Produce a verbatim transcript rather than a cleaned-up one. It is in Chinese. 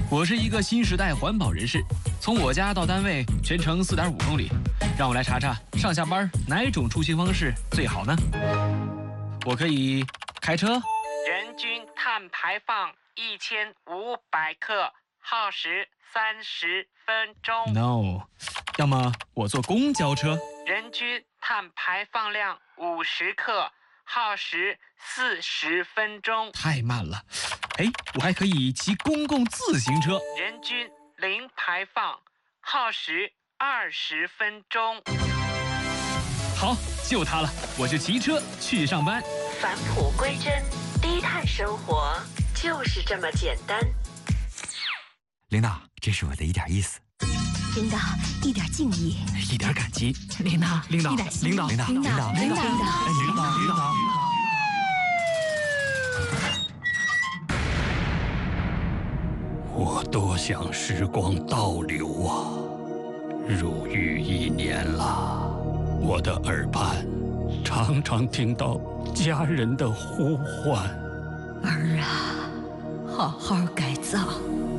我是一个新时代环保人士，从我家到单位全程四点五公里，让我来查查上下班哪种出行方式最好呢？我可以开车， 人均碳排放一千五百克，耗时三十分钟。 No， 要么我坐公交车， 人均碳排放量五十克，耗时四十分钟。 太慢了。哎，我还可以骑公共自行车， 人均零排放，耗时二十分钟。 好，就它了，我就骑车去上班。 返璞归真，低碳生活就是这么简单。 领导，这是我的一点意思。 领导，一点敬意， 一点感激。 领导， 领导， 一点心意领导，领导， 领导， 领导， 领导， 领导，领导。 我多想时光倒流啊！入狱一年了，我的耳畔常常听到家人的呼唤。 儿啊，好好改造，